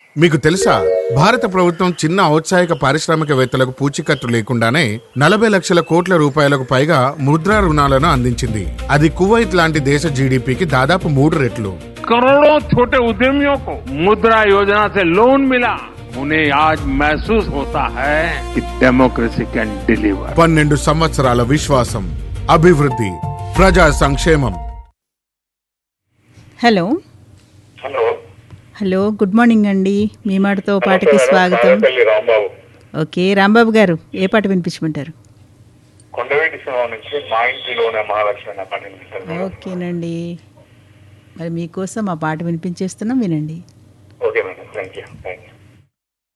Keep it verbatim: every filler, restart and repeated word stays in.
మీకు తెలుసా భారత ప్రభుత్వం చిన్న ఔత్సాహిక పారిశ్రామికవేత్తలకు పూచీకత్తు లేకుండానే నలభై లక్షల కోట్ల రూపాయలకు పైగా ముద్రా రుణాలను అందించింది. అది కువైట్ లాంటి దేశ జీడీపీకి దాదాపు మూడు రెట్లు. करोड़ों छोटे उद्यमियों को मुद्रा योजना से लोन मिला. उन्हें आज महसूस होता है कि डेमोक्रेसी कैन डिलीवर. పన్నెండు సంవత్సరాల విశ్వాసం, అభివృద్ధి, ప్రజా సంక్షేమం. Hello hello hello good morning అండి. మీ మాటతో పాటకి స్వాగతం. రాంబాబు ఓకే రాంబాబు గారు, ఏ పాట వినిపించమంటారు? కొండవీటి సినిమా నుంచి మా ఇంటిలోనే మహాలక్ష్మి అనే పాట వినిపిస్తారు. ఓకేనండి, మరి మీకోసం ఆ పాట వినిపించేస్తున్నాం, వినండి. Okay madam, thank you thank you